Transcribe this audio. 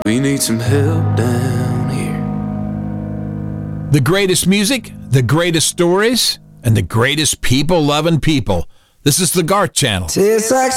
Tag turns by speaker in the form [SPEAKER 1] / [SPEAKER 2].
[SPEAKER 1] We need some help down here.
[SPEAKER 2] The greatest music, the greatest stories, and the greatest people-loving people. This is the Garth Channel.
[SPEAKER 3] Tastes like